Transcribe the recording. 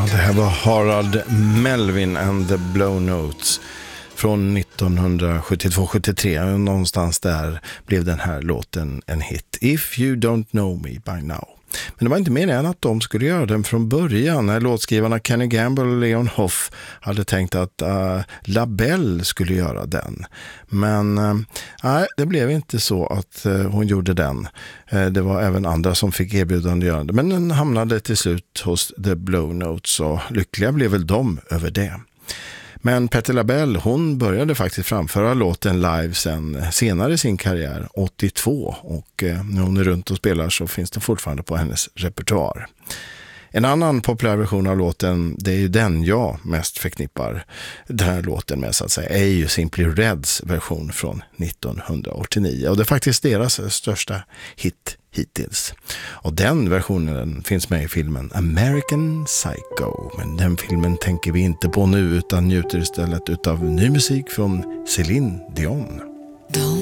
Det här var Harold Melvin and the Blow Notes från 1972-73. Någonstans där blev den här låten en hit. If You Don't Know Me By Now. Men det var inte mer än att de skulle göra den från början. När låtskrivarna Kenny Gamble och Leon Hoff hade tänkt att LaBelle skulle göra den. Men nej, det blev inte så att hon gjorde den. Det var även andra som fick erbjudande att göra det. Men den hamnade till slut hos The Blow Notes och lyckliga blev väl de över det. Men Patti LaBelle, hon började faktiskt framföra låten live senare i sin karriär, 82. Och när hon är runt och spelar så finns det fortfarande på hennes repertoar. En annan populär version av låten, det är ju den jag mest förknippar den här låten med så att säga, är ju Simply Reds version från 1989. Och det är faktiskt deras största hit hittills. Och den versionen finns med i filmen American Psycho. Men den filmen tänker vi inte på nu utan njuter istället utav ny musik från Céline Dion.